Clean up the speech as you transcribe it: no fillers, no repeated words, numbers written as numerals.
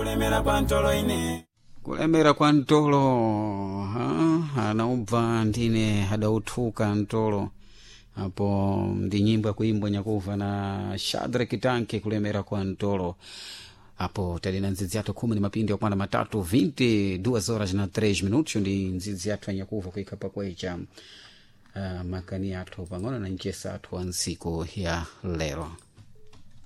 kulemera kwa ntolo anaubva ndine adauthuka ntolo apo ndi nyimbo yakuimbwa nyakuva na Shadrack Tanke kulemera kwa ntolo apo tali na ndzidzi yathu 10 ni mapindi yakwana matatu 22 horas na 3 minutos ndi ndzidzi yathu anyakuva kuika pakwecha makani yathu pang'ono na nchesa athu wa nsiku ya lero.